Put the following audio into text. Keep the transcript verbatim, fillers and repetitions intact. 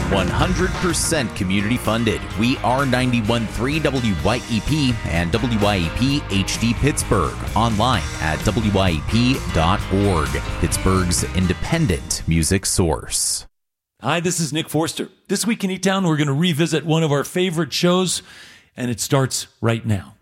one hundred percent community funded. We are ninety-one point three W Y E P and W Y E P H D Pittsburgh. Online at W Y E P dot org. Pittsburgh's independent music source. Hi, this is Nick Forster. This week in E-Town, we're going to revisit one of our favorite shows, and it starts right now.